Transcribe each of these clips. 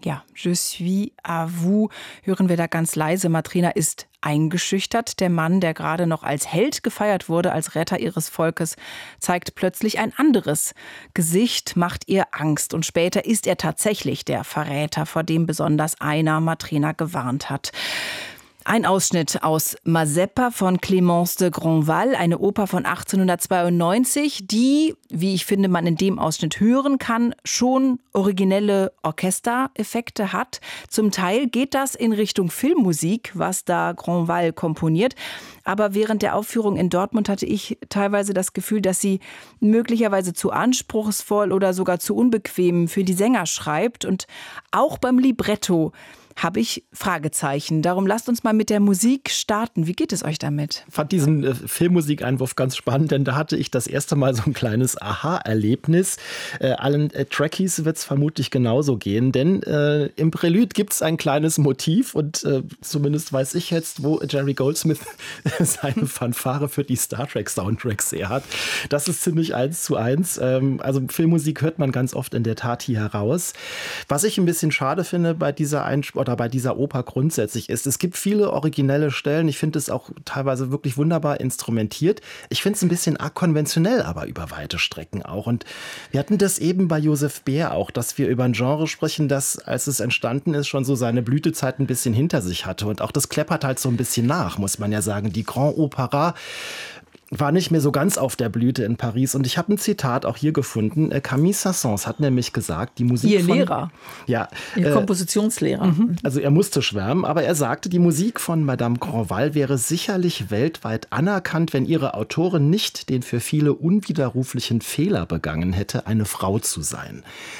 Ja, Je suis à vous hören wir da ganz leise. Matrena ist eingeschüchtert. Der Mann, der gerade noch als Held gefeiert wurde, als Retter ihres Volkes, zeigt plötzlich ein anderes Gesicht, macht ihr Angst. Und später ist er tatsächlich der Verräter, vor dem besonders einer Matrena gewarnt hat. Ein Ausschnitt aus Mazeppa von Clémence de Grandval, eine Oper von 1892, die, wie ich finde, man in dem Ausschnitt hören kann, schon originelle Orchestereffekte hat. Zum Teil geht das in Richtung Filmmusik, was da Grandval komponiert. Aber während der Aufführung in Dortmund hatte ich teilweise das Gefühl, dass sie möglicherweise zu anspruchsvoll oder sogar zu unbequem für die Sänger schreibt. Und auch beim Libretto habe ich Fragezeichen. Darum lasst uns mal mit der Musik starten. Wie geht es euch damit? Ich fand diesen Filmmusikeinwurf ganz spannend, denn da hatte ich das erste Mal so ein kleines Aha-Erlebnis. Allen Trekkies wird es vermutlich genauso gehen, denn im Prelude gibt es ein kleines Motiv und zumindest weiß ich jetzt, wo Jerry Goldsmith seine Fanfare für die Star Trek Soundtracks her hat. Das ist ziemlich 1:1. Also Filmmusik hört man ganz oft in der Tat hier heraus. Was ich ein bisschen schade finde bei dieser bei dieser Oper grundsätzlich ist, es gibt viele originelle Stellen. Ich finde es auch teilweise wirklich wunderbar instrumentiert. Ich finde es ein bisschen arg konventionell, aber über weite Strecken auch. Und wir hatten das eben bei Joseph Beer auch, dass wir über ein Genre sprechen, das, als es entstanden ist, schon so seine Blütezeit ein bisschen hinter sich hatte. Und auch das kleppert halt so ein bisschen nach, muss man ja sagen. Die Grand Opera war nicht mehr so ganz auf der Blüte in Paris. Und ich habe ein Zitat auch hier gefunden. Camille Saint-Saëns hat nämlich gesagt, die Musik Ihr Lehrer. Ja. Ihr Kompositionslehrer. Also er musste schwärmen, aber er sagte, die Musik von Madame Grandval wäre sicherlich weltweit anerkannt, wenn ihre Autorin nicht den für viele unwiderruflichen Fehler begangen hätte, eine Frau zu sein.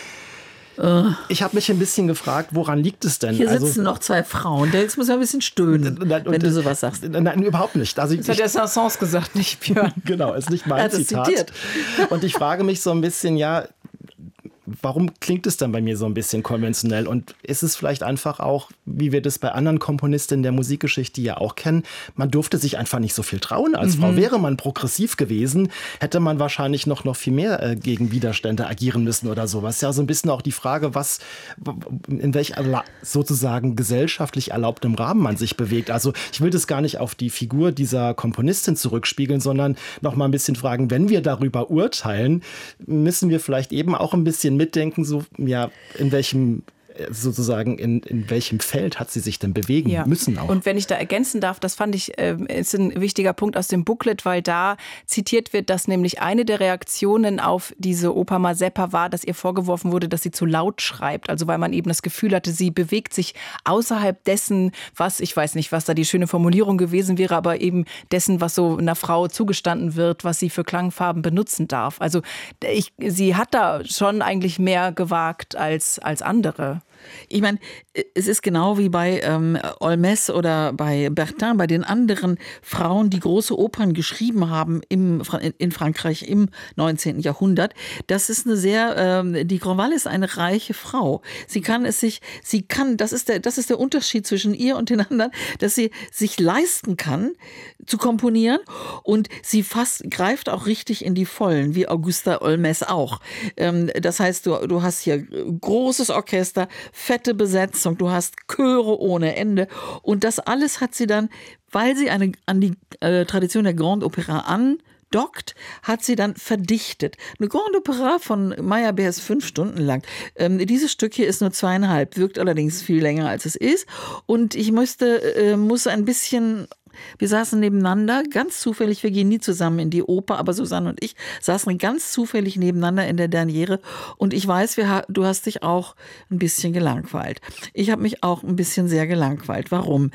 Ich habe mich ein bisschen gefragt, woran liegt es denn? Hier sitzen noch zwei Frauen. Jetzt muss man ein bisschen stöhnen, wenn du sowas sagst. Nein, überhaupt nicht. Also das hat der Saint-Saëns gesagt, nicht Björn. Genau, ist nicht mein Zitat. Zitiert. Und ich frage mich so ein bisschen, warum klingt es dann bei mir so ein bisschen konventionell? Und ist es vielleicht einfach auch, wie wir das bei anderen Komponistinnen der Musikgeschichte ja auch kennen, man durfte sich einfach nicht so viel trauen als Frau. Wäre man progressiv gewesen, hätte man wahrscheinlich noch viel mehr gegen Widerstände agieren müssen oder sowas. Ja, so ein bisschen auch die Frage, in welch sozusagen gesellschaftlich erlaubtem Rahmen man sich bewegt. Also ich will das gar nicht auf die Figur dieser Komponistin zurückspiegeln, sondern noch mal ein bisschen fragen, wenn wir darüber urteilen, müssen wir vielleicht eben auch ein bisschen mitdenken, in welchem Feld hat sie sich denn bewegen müssen auch. Und wenn ich da ergänzen darf, das fand ich, ist ein wichtiger Punkt aus dem Booklet, weil da zitiert wird, dass nämlich eine der Reaktionen auf diese Oper Mazeppa war, dass ihr vorgeworfen wurde, dass sie zu laut schreibt. Also weil man eben das Gefühl hatte, sie bewegt sich außerhalb dessen, ich weiß nicht, was da die schöne Formulierung gewesen wäre, aber eben dessen, was so einer Frau zugestanden wird, was sie für Klangfarben benutzen darf. Also sie hat da schon eigentlich mehr gewagt als andere. Ich meine, es ist genau wie bei Holmes oder bei Bertin, bei den anderen Frauen, die große Opern geschrieben haben in Frankreich im 19. Jahrhundert. Das ist die Grandval ist eine reiche Frau. Das ist der Unterschied zwischen ihr und den anderen, dass sie sich leisten kann, zu komponieren und sie greift auch richtig in die Vollen, wie Augusta Holmes auch. Das heißt, du hast hier großes Orchester, fette Besetzung, du hast Chöre ohne Ende und das alles hat sie dann, weil sie an die Tradition der Grande Opera andockt, hat sie dann verdichtet. Eine Grande Opera von Meyerbeer ist 5 Stunden lang. Dieses Stück hier ist nur 2,5, wirkt allerdings viel länger als es ist und ich muss ein bisschen. Wir saßen nebeneinander, ganz zufällig, wir gehen nie zusammen in die Oper, aber Susanne und ich saßen ganz zufällig nebeneinander in der Derniere und ich weiß, du hast dich auch ein bisschen gelangweilt. Ich habe mich auch ein bisschen sehr gelangweilt. Warum?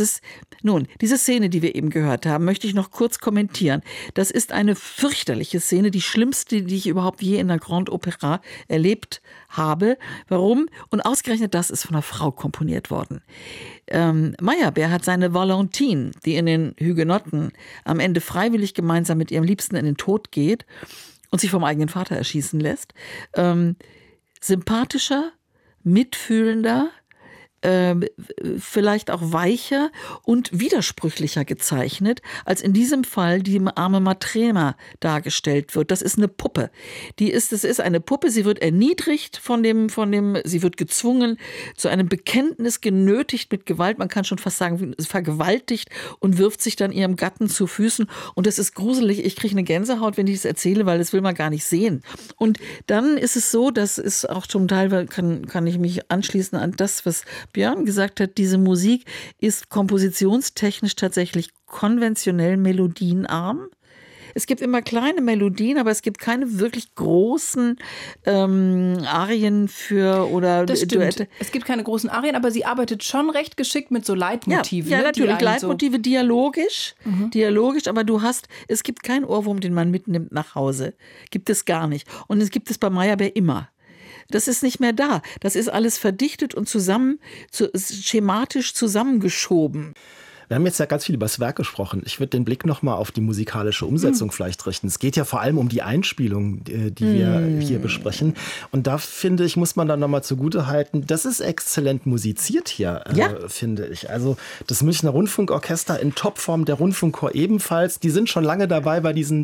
Diese Szene, die wir eben gehört haben, möchte ich noch kurz kommentieren. Das ist eine fürchterliche Szene, die schlimmste, die ich überhaupt je in der Grande Opera erlebt habe. Warum? Und ausgerechnet das ist von einer Frau komponiert worden. Meyerbeer hat seine Valentine, die in den Hugenotten am Ende freiwillig gemeinsam mit ihrem Liebsten in den Tod geht und sich vom eigenen Vater erschießen lässt, sympathischer, mitfühlender, vielleicht auch weicher und widersprüchlicher gezeichnet, als in diesem Fall die arme Matrena dargestellt wird. Das ist eine Puppe. Es ist eine Puppe, sie wird erniedrigt sie wird gezwungen, zu einem Bekenntnis genötigt mit Gewalt, man kann schon fast sagen, vergewaltigt und wirft sich dann ihrem Gatten zu Füßen. Und das ist gruselig, ich kriege eine Gänsehaut, wenn ich das erzähle, weil das will man gar nicht sehen. Und dann ist es so, das ist auch zum Teil, kann ich mich anschließen an das, was Björn gesagt hat, diese Musik ist kompositionstechnisch tatsächlich konventionell melodienarm. Es gibt immer kleine Melodien, aber es gibt keine wirklich großen Arien oder Duette. Es gibt keine großen Arien, aber sie arbeitet schon recht geschickt mit so Leitmotiven. Ja, natürlich. Leitmotive dialogisch, aber es gibt keinen Ohrwurm, den man mitnimmt nach Hause. Gibt es gar nicht. Und es gibt es bei Meyerbeer immer. Das ist nicht mehr da. Das ist alles verdichtet und schematisch zusammengeschoben. Wir haben jetzt ja ganz viel über das Werk gesprochen. Ich würde den Blick nochmal auf die musikalische Umsetzung vielleicht richten. Es geht ja vor allem um die Einspielung, die wir hier besprechen. Und da, finde ich, muss man dann nochmal zugutehalten, das ist exzellent musiziert hier, finde ich. Also das Münchner Rundfunkorchester in Topform, der Rundfunkchor ebenfalls. Die sind schon lange dabei bei diesen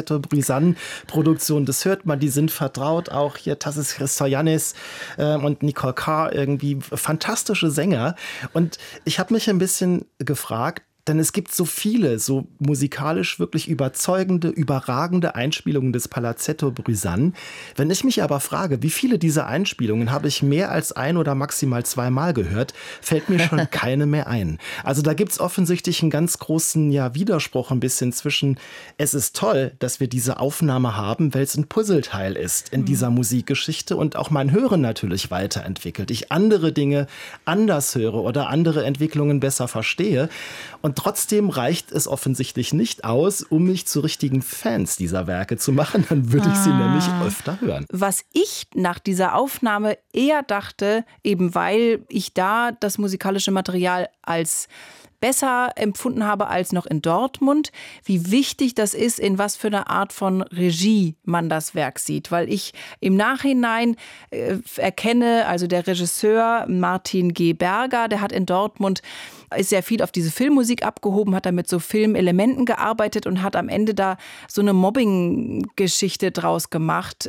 Palazzetto-Brisane-Produktionen. Das hört man, die sind vertraut. Auch hier Tassis Christoyannis und Nicole Carr, irgendwie fantastische Sänger. Und ich habe mich ein bisschen gefragt, denn es gibt so viele, so musikalisch wirklich überzeugende, überragende Einspielungen des Palazzetto Brisane. Wenn ich mich aber frage, wie viele dieser Einspielungen habe ich mehr als ein oder maximal zweimal gehört, fällt mir schon keine mehr ein. Also da gibt es offensichtlich einen ganz großen Widerspruch ein bisschen zwischen, es ist toll, dass wir diese Aufnahme haben, weil es ein Puzzleteil ist in dieser Musikgeschichte und auch mein Hören natürlich weiterentwickelt. Ich andere Dinge anders höre oder andere Entwicklungen besser verstehe. Und trotzdem reicht es offensichtlich nicht aus, um mich zu richtigen Fans dieser Werke zu machen. Dann würde ich sie nämlich öfter hören. Was ich nach dieser Aufnahme eher dachte, eben weil ich da das musikalische Material als besser empfunden habe als noch in Dortmund, wie wichtig das ist, in was für eine Art von Regie man das Werk sieht. Weil ich im Nachhinein erkenne, also der Regisseur Martin G. Berger, der hat in Dortmund ist sehr viel auf diese Filmmusik abgehoben, hat da mit so Filmelementen gearbeitet und hat am Ende da so eine Mobbing-Geschichte draus gemacht,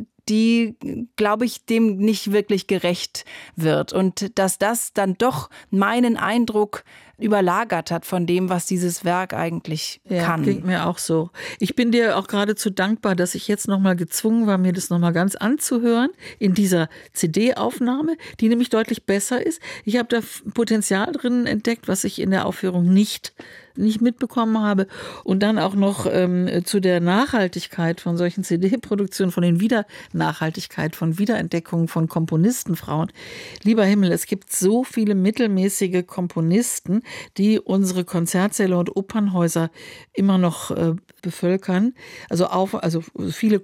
die, glaube ich, dem nicht wirklich gerecht wird. Und dass das dann doch meinen Eindruck überlagert hat von dem, was dieses Werk eigentlich kann. Klingt mir auch so. Ich bin dir auch geradezu dankbar, dass ich jetzt nochmal gezwungen war, mir das nochmal ganz anzuhören in dieser CD-Aufnahme, die nämlich deutlich besser ist. Ich habe da Potenzial drin entdeckt, was ich in der Aufführung nicht mitbekommen habe. Und dann auch noch zu der Nachhaltigkeit von solchen CD-Produktionen, von Nachhaltigkeit von Wiederentdeckungen von Komponistenfrauen. Lieber Himmel, es gibt so viele mittelmäßige Komponisten, die unsere Konzertsäle und Opernhäuser immer noch bevölkern. Also viele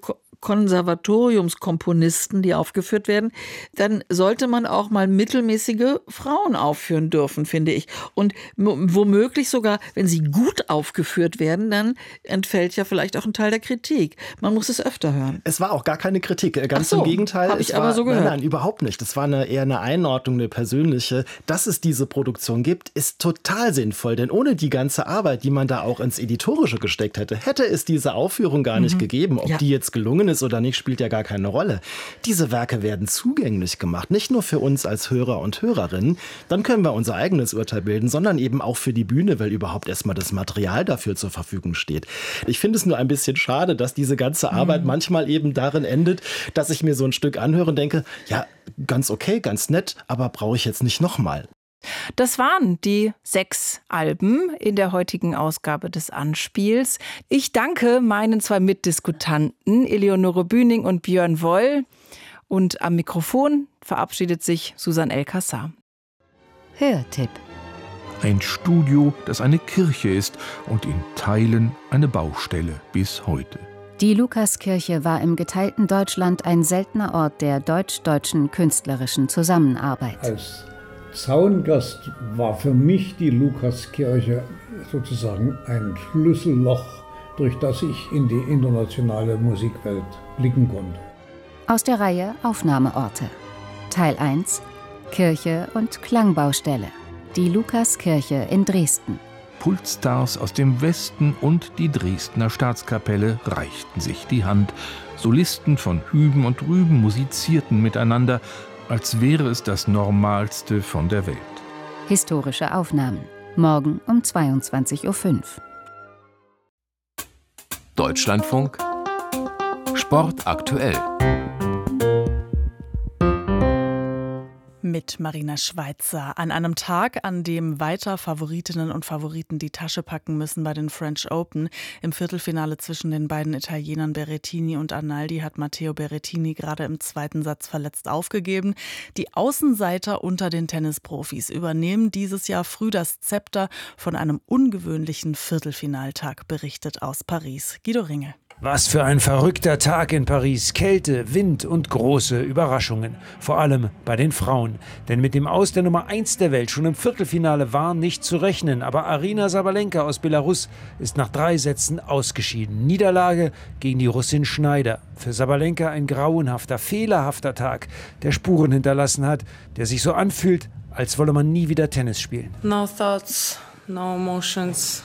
Konservatoriumskomponisten, die aufgeführt werden, dann sollte man auch mal mittelmäßige Frauen aufführen dürfen, finde ich. Und womöglich sogar, wenn sie gut aufgeführt werden, dann entfällt ja vielleicht auch ein Teil der Kritik. Man muss es öfter hören. Es war auch gar keine Kritik, ganz im Gegenteil. Habe ich aber so gehört. Nein, überhaupt nicht. Das war eher eine Einordnung, eine persönliche. Dass es diese Produktion gibt, ist total sinnvoll, denn ohne die ganze Arbeit, die man da auch ins Editorische gesteckt hätte es diese Aufführung gar nicht gegeben. Ob die jetzt gelungen ist oder nicht, spielt ja gar keine Rolle. Diese Werke werden zugänglich gemacht, nicht nur für uns als Hörer und Hörerinnen, dann können wir unser eigenes Urteil bilden, sondern eben auch für die Bühne, weil überhaupt erstmal das Material dafür zur Verfügung steht. Ich finde es nur ein bisschen schade, dass diese ganze Arbeit manchmal eben darin endet, dass ich mir so ein Stück anhöre und denke, ja, ganz okay, ganz nett, aber brauche ich jetzt nicht nochmal. Das waren die 6 Alben in der heutigen Ausgabe des Anspiels. Ich danke meinen 2 Mitdiskutanten, Eleonore Bühning und Björn Woll. Und am Mikrofon verabschiedet sich Susanne El-Kassar. Hörtipp. Ein Studio, das eine Kirche ist und in Teilen eine Baustelle bis heute. Die Lukaskirche war im geteilten Deutschland ein seltener Ort der deutsch-deutschen künstlerischen Zusammenarbeit. Als Zaungast war für mich die Lukaskirche sozusagen ein Schlüsselloch, durch das ich in die internationale Musikwelt blicken konnte. Aus der Reihe Aufnahmeorte. Teil 1: Kirche und Klangbaustelle. Die Lukaskirche in Dresden. Pultstars aus dem Westen und die Dresdner Staatskapelle reichten sich die Hand. Solisten von hüben und drüben musizierten miteinander, als wäre es das Normalste von der Welt. Historische Aufnahmen. Morgen um 22:05 Uhr. Deutschlandfunk Sport aktuell. Mit Marina Schweitzer. An einem Tag, an dem weiter Favoritinnen und Favoriten die Tasche packen müssen bei den French Open. Im Viertelfinale zwischen den beiden Italienern Berrettini und Arnaldi hat Matteo Berrettini gerade im zweiten Satz verletzt aufgegeben. Die Außenseiter unter den Tennisprofis übernehmen dieses Jahr früh das Zepter von einem ungewöhnlichen Viertelfinaltag, berichtet aus Paris Guido Ringel. Was für ein verrückter Tag in Paris. Kälte, Wind und große Überraschungen. Vor allem bei den Frauen. Denn mit dem Aus der Nummer 1 der Welt schon im Viertelfinale war nicht zu rechnen. Aber Aryna Sabalenka aus Belarus ist nach 3 Sätzen ausgeschieden. Niederlage gegen die Russin Schneider. Für Sabalenka ein grauenhafter, fehlerhafter Tag, der Spuren hinterlassen hat, der sich so anfühlt, als wolle man nie wieder Tennis spielen. No thoughts, no emotions.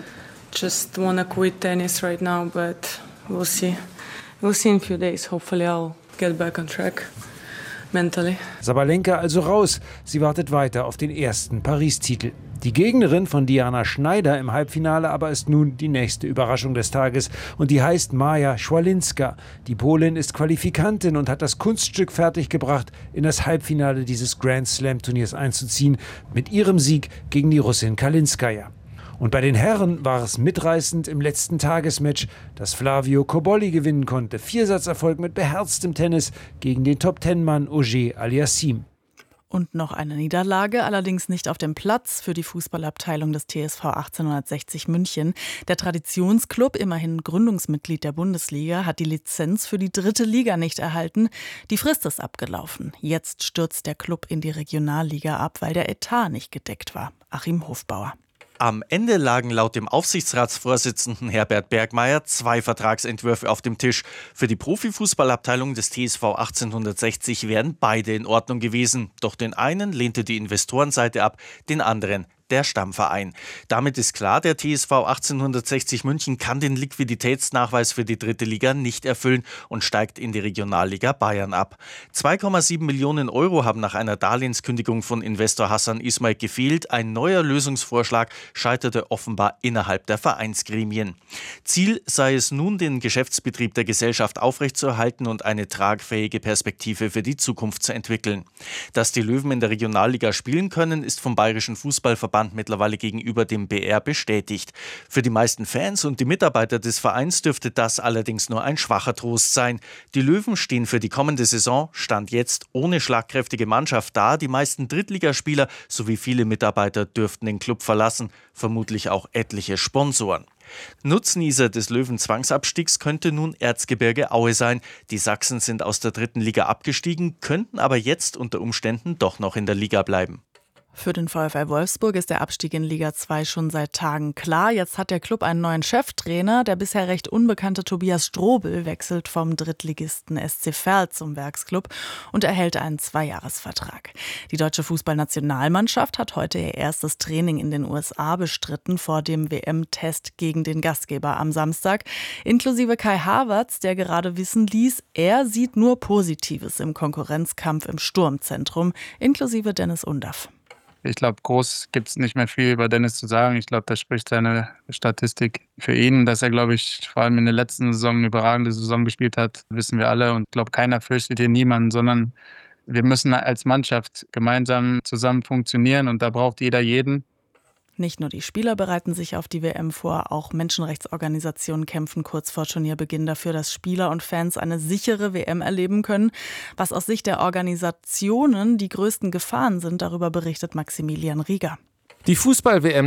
Just wanna quit tennis right now, but we'll see. We'll see in a few days. Hopefully I'll get back on track mentally. Sabalenka also raus. Sie wartet weiter auf den ersten Paris-Titel. Die Gegnerin von Diana Schneider im Halbfinale aber ist nun die nächste Überraschung des Tages. Und die heißt Maja Schwalinska. Die Polin ist Qualifikantin und hat das Kunststück fertiggebracht, in das Halbfinale dieses Grand Slam-Turniers einzuziehen, mit ihrem Sieg gegen die Russin Kalinskaya. Und bei den Herren war es mitreißend im letzten Tagesmatch, das Flavio Cobolli gewinnen konnte. 4-Satzerfolg mit beherztem Tennis gegen den Top-10-Mann Auger Aliassime. Und noch eine Niederlage, allerdings nicht auf dem Platz für die Fußballabteilung des TSV 1860 München. Der Traditionsclub, immerhin Gründungsmitglied der Bundesliga, hat die Lizenz für die 3. Liga nicht erhalten. Die Frist ist abgelaufen. Jetzt stürzt der Club in die Regionalliga ab, weil der Etat nicht gedeckt war. Achim Hofbauer. Am Ende lagen laut dem Aufsichtsratsvorsitzenden Herbert Bergmeier 2 Vertragsentwürfe auf dem Tisch. Für die Profifußballabteilung des TSV 1860 wären beide in Ordnung gewesen. Doch den einen lehnte die Investorenseite ab, den anderen der Stammverein. Damit ist klar, der TSV 1860 München kann den Liquiditätsnachweis für die 3. Liga nicht erfüllen und steigt in die Regionalliga Bayern ab. 2,7 Millionen Euro haben nach einer Darlehenskündigung von Investor Hassan Ismail gefehlt. Ein neuer Lösungsvorschlag scheiterte offenbar innerhalb der Vereinsgremien. Ziel sei es nun, den Geschäftsbetrieb der Gesellschaft aufrechtzuerhalten und eine tragfähige Perspektive für die Zukunft zu entwickeln. Dass die Löwen in der Regionalliga spielen können, ist vom Bayerischen Fußballverband mittlerweile gegenüber dem BR bestätigt. Für die meisten Fans und die Mitarbeiter des Vereins dürfte das allerdings nur ein schwacher Trost sein. Die Löwen stehen für die kommende Saison, Stand jetzt, ohne schlagkräftige Mannschaft da. Die meisten Drittligaspieler sowie viele Mitarbeiter dürften den Club verlassen, vermutlich auch etliche Sponsoren. Nutznießer des Löwen-Zwangsabstiegs könnte nun Erzgebirge Aue sein. Die Sachsen sind aus der 3. Liga abgestiegen, könnten aber jetzt unter Umständen doch noch in der Liga bleiben. Für den VfL Wolfsburg ist der Abstieg in Liga 2 schon seit Tagen klar. Jetzt hat der Club einen neuen Cheftrainer. Der bisher recht unbekannte Tobias Strobel wechselt vom Drittligisten SC Verl zum Werksclub und erhält einen 2-Jahres-Vertrag. Die deutsche Fußballnationalmannschaft hat heute ihr erstes Training in den USA bestritten vor dem WM-Test gegen den Gastgeber am Samstag. Inklusive Kai Havertz, der gerade wissen ließ, er sieht nur Positives im Konkurrenzkampf im Sturmzentrum, inklusive Dennis Undaff. Ich glaube, groß gibt es nicht mehr viel über Dennis zu sagen. Ich glaube, das spricht seine Statistik für ihn, dass er, glaube ich, vor allem in der letzten Saison eine überragende Saison gespielt hat, wissen wir alle. Und ich glaube, keiner fürchtet hier niemanden, sondern wir müssen als Mannschaft gemeinsam zusammen funktionieren und da braucht jeder jeden. Nicht nur die Spieler bereiten sich auf die WM vor, auch Menschenrechtsorganisationen kämpfen kurz vor Turnierbeginn dafür, dass Spieler und Fans eine sichere WM erleben können. Was aus Sicht der Organisationen die größten Gefahren sind, darüber berichtet Maximilian Rieger. Die Fußball-WM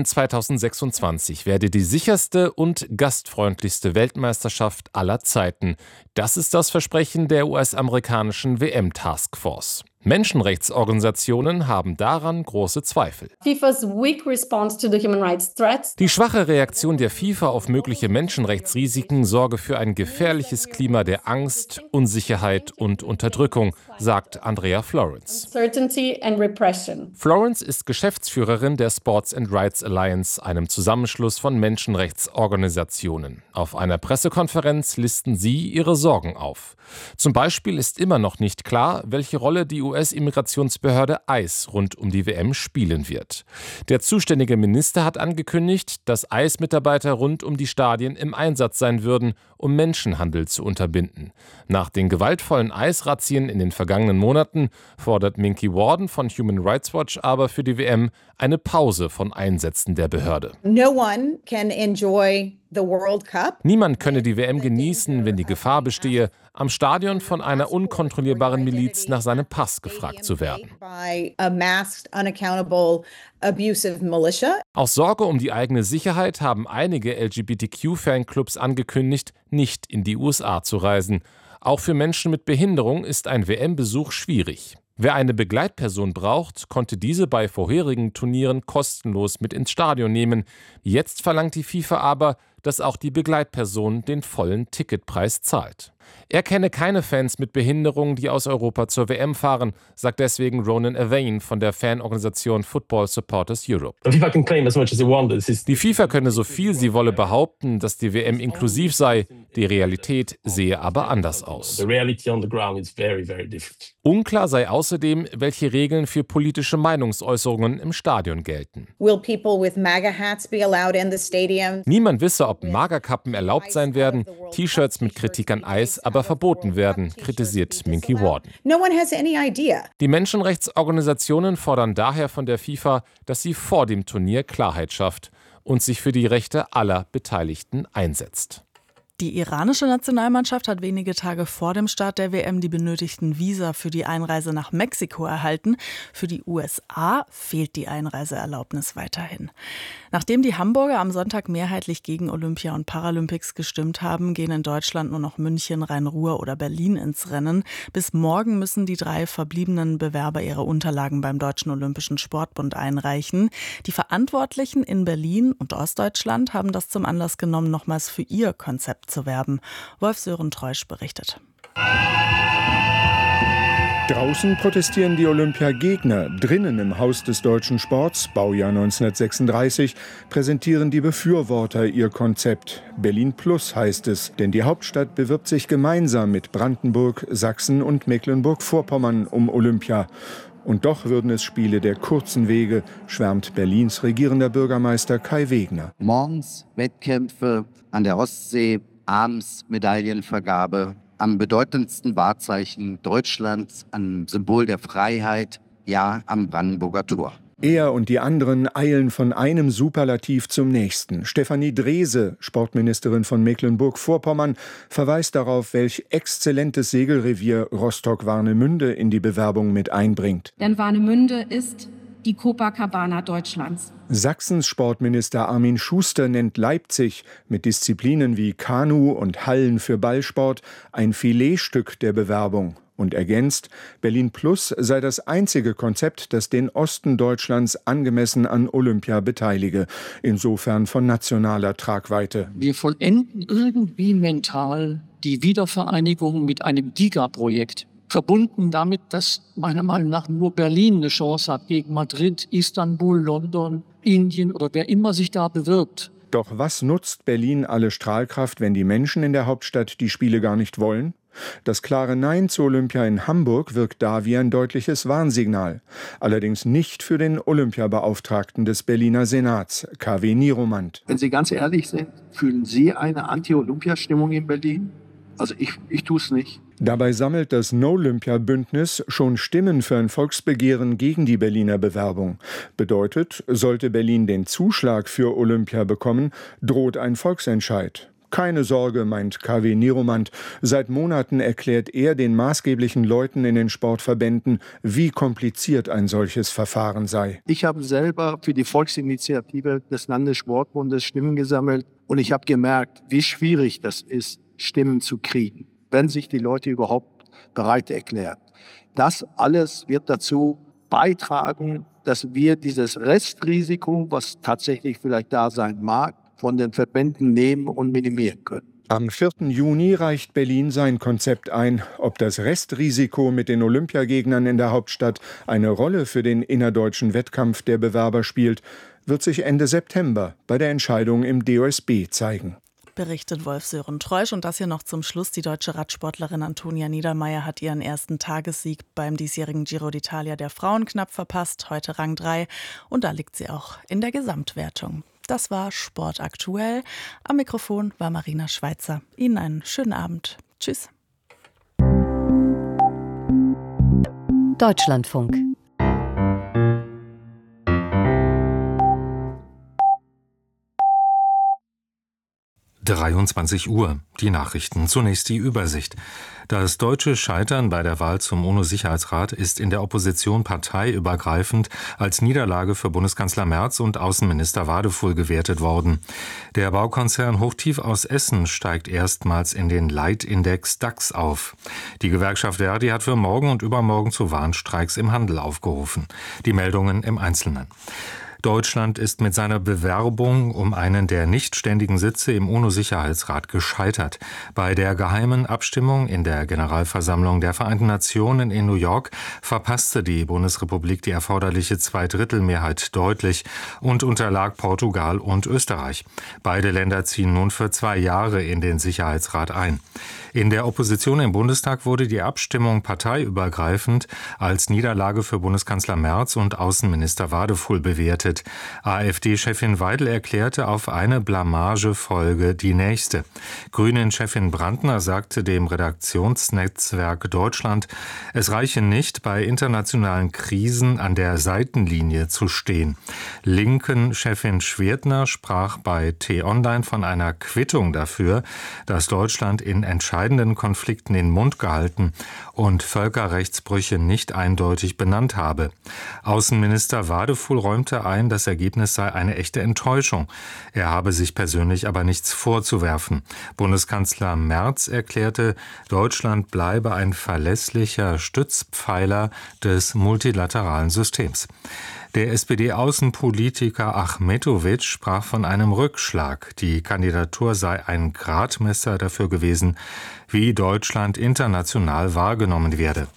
2026 werde die sicherste und gastfreundlichste Weltmeisterschaft aller Zeiten. Das ist das Versprechen der US-amerikanischen WM-Taskforce. Menschenrechtsorganisationen haben daran große Zweifel. FIFA's weak response to the human rights threats. Die schwache Reaktion der FIFA auf mögliche Menschenrechtsrisiken sorge für ein gefährliches Klima der Angst, Unsicherheit und Unterdrückung, sagt Andrea Florence. Uncertainty and repression. Florence ist Geschäftsführerin der Sports and Rights Alliance, einem Zusammenschluss von Menschenrechtsorganisationen. Auf einer Pressekonferenz listen sie ihre Sorgen auf. Zum Beispiel ist immer noch nicht klar, welche Rolle die US-Immigrationsbehörde ICE rund um die WM spielen wird. Der zuständige Minister hat angekündigt, dass ICE-Mitarbeiter rund um die Stadien im Einsatz sein würden, um Menschenhandel zu unterbinden. Nach den gewaltvollen ICE-Razzien in den vergangenen Monaten fordert Minky Worden von Human Rights Watch aber für die WM eine Pause von Einsätzen der Behörde. No one can enjoy the World Cup. Niemand könne die WM genießen, wenn die Gefahr bestehe, am Stadion von einer unkontrollierbaren Miliz nach seinem Pass gefragt zu werden. Aus Sorge um die eigene Sicherheit haben einige LGBTQ-Fanclubs angekündigt, nicht in die USA zu reisen. Auch für Menschen mit Behinderung ist ein WM-Besuch schwierig. Wer eine Begleitperson braucht, konnte diese bei vorherigen Turnieren kostenlos mit ins Stadion nehmen. Jetzt verlangt die FIFA aber, dass auch die Begleitperson den vollen Ticketpreis zahlt. Er kenne keine Fans mit Behinderung, die aus Europa zur WM fahren, sagt deswegen Ronan Avane von der Fanorganisation Football Supporters Europe. Die FIFA könne so viel sie wolle behaupten, dass die WM inklusiv sei, die Realität sehe aber anders aus. Unklar sei außerdem, welche Regeln für politische Meinungsäußerungen im Stadion gelten. Niemand wisse, ob MAGA-Kappen erlaubt sein werden, T-Shirts mit Kritik an ICE aber verboten werden, kritisiert Minky Worden. Die Menschenrechtsorganisationen fordern daher von der FIFA, dass sie vor dem Turnier Klarheit schafft und sich für die Rechte aller Beteiligten einsetzt. Die iranische Nationalmannschaft hat wenige Tage vor dem Start der WM die benötigten Visa für die Einreise nach Mexiko erhalten. Für die USA fehlt die Einreiseerlaubnis weiterhin. Nachdem die Hamburger am Sonntag mehrheitlich gegen Olympia und Paralympics gestimmt haben, gehen in Deutschland nur noch München, Rhein-Ruhr oder Berlin ins Rennen. Bis morgen müssen die 3 verbliebenen Bewerber ihre Unterlagen beim Deutschen Olympischen Sportbund einreichen. Die Verantwortlichen in Berlin und Ostdeutschland haben das zum Anlass genommen, nochmals für ihr Konzept zu werben. Wolf-Sören Treusch berichtet. Draußen protestieren die Olympiagegner. Drinnen im Haus des deutschen Sports, Baujahr 1936, präsentieren die Befürworter ihr Konzept. Berlin Plus heißt es, denn die Hauptstadt bewirbt sich gemeinsam mit Brandenburg, Sachsen und Mecklenburg-Vorpommern um Olympia. Und doch würden es Spiele der kurzen Wege, schwärmt Berlins regierender Bürgermeister Kai Wegner. Morgens Wettkämpfe an der Ostsee, abends Medaillenvergabe. Am bedeutendsten Wahrzeichen Deutschlands, am Symbol der Freiheit, ja, am Brandenburger Tor. Er und die anderen eilen von einem Superlativ zum nächsten. Stefanie Drese, Sportministerin von Mecklenburg-Vorpommern, verweist darauf, welch exzellentes Segelrevier Rostock-Warnemünde in die Bewerbung mit einbringt. Denn Warnemünde ist die Copacabana Deutschlands. Sachsens Sportminister Armin Schuster nennt Leipzig mit Disziplinen wie Kanu und Hallen für Ballsport ein Filetstück der Bewerbung und ergänzt, Berlin Plus sei das einzige Konzept, das den Osten Deutschlands angemessen an Olympia beteilige, insofern von nationaler Tragweite. Wir vollenden irgendwie mental die Wiedervereinigung mit einem Gigaprojekt. Verbunden damit, dass meiner Meinung nach nur Berlin eine Chance hat gegen Madrid, Istanbul, London, Indien oder wer immer sich da bewirbt. Doch was nutzt Berlin alle Strahlkraft, wenn die Menschen in der Hauptstadt die Spiele gar nicht wollen? Das klare Nein zu Olympia in Hamburg wirkt da wie ein deutliches Warnsignal. Allerdings nicht für den Olympiabeauftragten des Berliner Senats, KW Nieromant. Wenn Sie ganz ehrlich sind, fühlen Sie eine Anti-Olympia-Stimmung in Berlin? Also ich tue es nicht. Dabei sammelt das No-Olympia-Bündnis schon Stimmen für ein Volksbegehren gegen die Berliner Bewerbung. Bedeutet, sollte Berlin den Zuschlag für Olympia bekommen, droht ein Volksentscheid. Keine Sorge, meint KW Nieromant. Seit Monaten erklärt er den maßgeblichen Leuten in den Sportverbänden, wie kompliziert ein solches Verfahren sei. Ich habe selber für die Volksinitiative des Landessportbundes Stimmen gesammelt und ich habe gemerkt, wie schwierig das ist, Stimmen zu kriegen, wenn sich die Leute überhaupt bereit erklärt. Das alles wird dazu beitragen, dass wir dieses Restrisiko, was tatsächlich vielleicht da sein mag, von den Verbänden nehmen und minimieren können. Am 4. Juni reicht Berlin sein Konzept ein. Ob das Restrisiko mit den Olympiagegnern in der Hauptstadt eine Rolle für den innerdeutschen Wettkampf der Bewerber spielt, wird sich Ende September bei der Entscheidung im DOSB zeigen. Berichtet Wolf-Sören Treusch. Und das hier noch zum Schluss. Die deutsche Radsportlerin Antonia Niedermaier hat ihren ersten Tagessieg beim diesjährigen Giro d'Italia der Frauen knapp verpasst. Heute Rang 3 und da liegt sie auch in der Gesamtwertung. Das war Sport aktuell. Am Mikrofon war Marina Schweizer. Ihnen einen schönen Abend. Tschüss. Deutschlandfunk. Uhr. Die Nachrichten. Zunächst die Übersicht. Das deutsche Scheitern bei der Wahl zum UNO-Sicherheitsrat ist in der Opposition parteiübergreifend als Niederlage für Bundeskanzler Merz und Außenminister Wadefuhl gewertet worden. Der Baukonzern Hochtief aus Essen steigt erstmals in den Leitindex DAX auf. Die Gewerkschaft Verdi hat für morgen und übermorgen zu Warnstreiks im Handel aufgerufen. Die Meldungen im Einzelnen. Deutschland ist mit seiner Bewerbung um einen der nicht ständigen Sitze im UNO-Sicherheitsrat gescheitert. Bei der geheimen Abstimmung in der Generalversammlung der Vereinten Nationen in New York verpasste die Bundesrepublik die erforderliche 2/3-Mehrheit deutlich und unterlag Portugal und Österreich. Beide Länder ziehen nun für 2 Jahre in den Sicherheitsrat ein. In der Opposition im Bundestag wurde die Abstimmung parteiübergreifend als Niederlage für Bundeskanzler Merz und Außenminister Wadefuhl bewertet. AfD-Chefin Weidel erklärte, auf eine Blamage folge die nächste. Grünen-Chefin Brandner sagte dem Redaktionsnetzwerk Deutschland, es reiche nicht, bei internationalen Krisen an der Seitenlinie zu stehen. Linken-Chefin Schwerdner sprach bei T-Online von einer Quittung dafür, dass Deutschland in entscheidenden Konflikten den Mund gehalten und Völkerrechtsbrüche nicht eindeutig benannt habe. Außenminister Wadefuhl räumte ein, das Ergebnis sei eine echte Enttäuschung. Er habe sich persönlich aber nichts vorzuwerfen. Bundeskanzler Merz erklärte, Deutschland bleibe ein verlässlicher Stützpfeiler des multilateralen Systems. Der SPD-Außenpolitiker Achmetovic sprach von einem Rückschlag. Die Kandidatur sei ein Gradmesser dafür gewesen, wie Deutschland international wahrgenommen werde.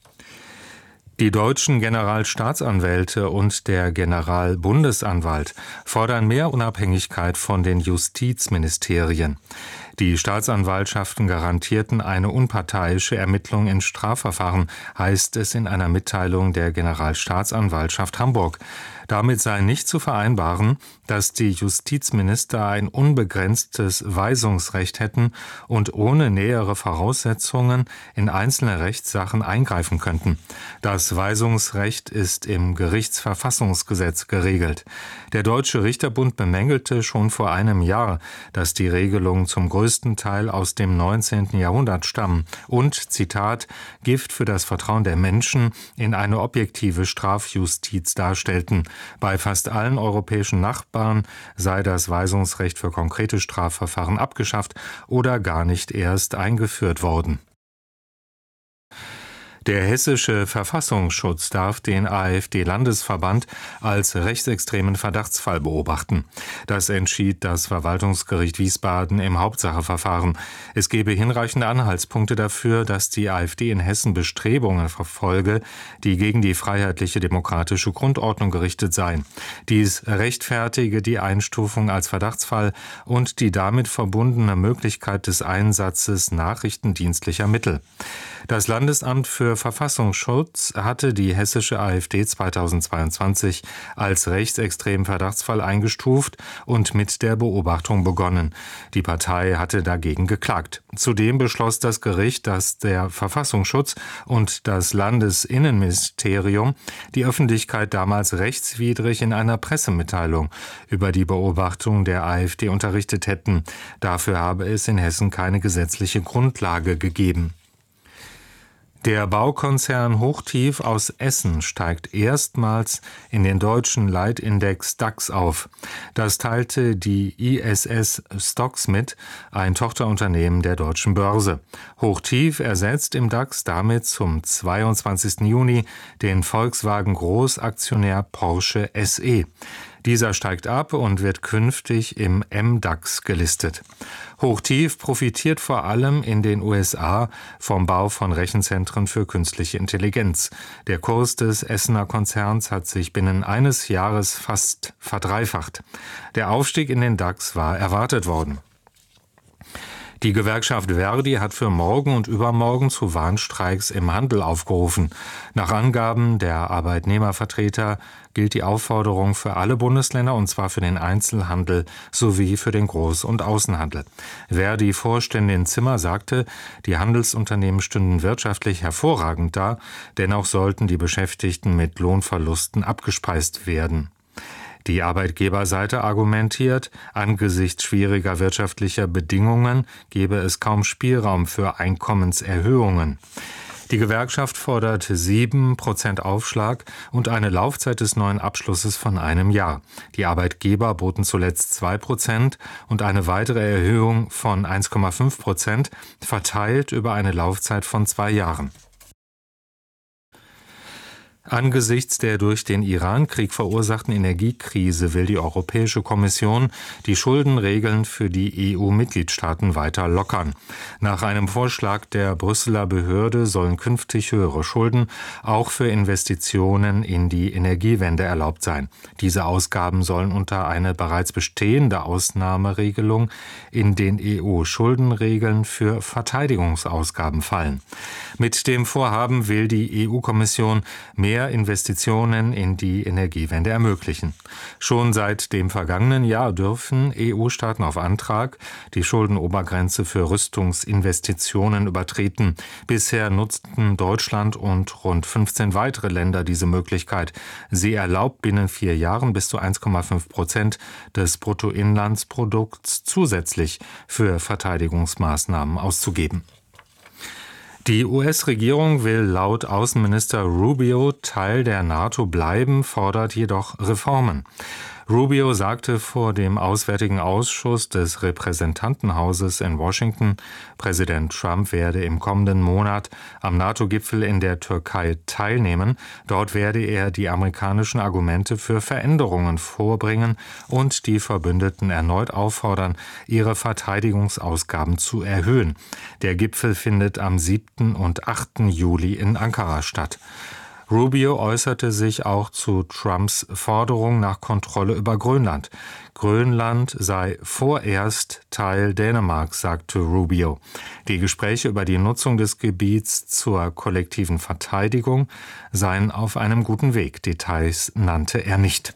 Die deutschen Generalstaatsanwälte und der Generalbundesanwalt fordern mehr Unabhängigkeit von den Justizministerien. Die Staatsanwaltschaften garantierten eine unparteiische Ermittlung in Strafverfahren, heißt es in einer Mitteilung der Generalstaatsanwaltschaft Hamburg. Damit sei nicht zu vereinbaren, dass die Justizminister ein unbegrenztes Weisungsrecht hätten und ohne nähere Voraussetzungen in einzelne Rechtssachen eingreifen könnten. Das Weisungsrecht ist im Gerichtsverfassungsgesetz geregelt. Der Deutsche Richterbund bemängelte schon vor einem Jahr, dass die Regelungen zum größten Teil aus dem 19. Jahrhundert stammen und, Zitat, Gift für das Vertrauen der Menschen in eine objektive Strafjustiz darstellten. Bei fast allen europäischen Nachbarn sei das Weisungsrecht für konkrete Strafverfahren abgeschafft oder gar nicht erst eingeführt worden. Der hessische Verfassungsschutz darf den AfD-Landesverband als rechtsextremen Verdachtsfall beobachten. Das entschied das Verwaltungsgericht Wiesbaden im Hauptsacheverfahren. Es gebe hinreichende Anhaltspunkte dafür, dass die AfD in Hessen Bestrebungen verfolge, die gegen die freiheitliche demokratische Grundordnung gerichtet seien. Dies rechtfertige die Einstufung als Verdachtsfall und die damit verbundene Möglichkeit des Einsatzes nachrichtendienstlicher Mittel. Das Landesamt für Verfassungsschutz hatte die hessische AfD 2022 als rechtsextremen Verdachtsfall eingestuft und mit der Beobachtung begonnen. Die Partei hatte dagegen geklagt. Zudem beschloss das Gericht, dass der Verfassungsschutz und das Landesinnenministerium die Öffentlichkeit damals rechtswidrig in einer Pressemitteilung über die Beobachtung der AfD unterrichtet hätten. Dafür habe es in Hessen keine gesetzliche Grundlage gegeben. Der Baukonzern Hochtief aus Essen steigt erstmals in den deutschen Leitindex DAX auf. Das teilte die ISS Stocks mit, ein Tochterunternehmen der Deutschen Börse. Hochtief ersetzt im DAX damit zum 22. Juni den Volkswagen Großaktionär Porsche SE. Dieser steigt ab und wird künftig im MDAX gelistet. Hochtief profitiert vor allem in den USA vom Bau von Rechenzentren für künstliche Intelligenz. Der Kurs des Essener Konzerns hat sich binnen eines Jahres fast verdreifacht. Der Aufstieg in den DAX war erwartet worden. Die Gewerkschaft Verdi hat für morgen und übermorgen zu Warnstreiks im Handel aufgerufen. Nach Angaben der Arbeitnehmervertreter gilt die Aufforderung für alle Bundesländer, und zwar für den Einzelhandel sowie für den Groß- und Außenhandel. Verdi-Vorständin Zimmer sagte, die Handelsunternehmen stünden wirtschaftlich hervorragend da, dennoch sollten die Beschäftigten mit Lohnverlusten abgespeist werden. Die Arbeitgeberseite argumentiert, angesichts schwieriger wirtschaftlicher Bedingungen gebe es kaum Spielraum für Einkommenserhöhungen. Die Gewerkschaft fordert 7% Aufschlag und eine Laufzeit des neuen Abschlusses von einem Jahr. Die Arbeitgeber boten zuletzt 2% und eine weitere Erhöhung von 1,5%, verteilt über eine Laufzeit von 2 Jahren. Angesichts der durch den Iran-Krieg verursachten Energiekrise will die Europäische Kommission die Schuldenregeln für die EU-Mitgliedstaaten weiter lockern. Nach einem Vorschlag der Brüsseler Behörde sollen künftig höhere Schulden auch für Investitionen in die Energiewende erlaubt sein. Diese Ausgaben sollen unter eine bereits bestehende Ausnahmeregelung in den EU-Schuldenregeln für Verteidigungsausgaben fallen. Mit dem Vorhaben will die EU-Kommission mehr Investitionen in die Energiewende ermöglichen. Schon seit dem vergangenen Jahr dürfen EU-Staaten auf Antrag die Schuldenobergrenze für Rüstungsinvestitionen übertreten. Bisher nutzten Deutschland und rund 15 weitere Länder diese Möglichkeit. Sie erlaubt binnen 4 Jahren bis zu 1,5% des Bruttoinlandsprodukts zusätzlich für Verteidigungsmaßnahmen auszugeben. Die US-Regierung will laut Außenminister Rubio Teil der NATO bleiben, fordert jedoch Reformen. Rubio sagte vor dem Auswärtigen Ausschuss des Repräsentantenhauses in Washington, Präsident Trump werde im kommenden Monat am NATO-Gipfel in der Türkei teilnehmen. Dort werde er die amerikanischen Argumente für Veränderungen vorbringen und die Verbündeten erneut auffordern, ihre Verteidigungsausgaben zu erhöhen. Der Gipfel findet am 7. und 8. Juli in Ankara statt. Rubio äußerte sich auch zu Trumps Forderung nach Kontrolle über Grönland. Grönland sei vorerst Teil Dänemarks, sagte Rubio. Die Gespräche über die Nutzung des Gebiets zur kollektiven Verteidigung seien auf einem guten Weg. Details nannte er nicht.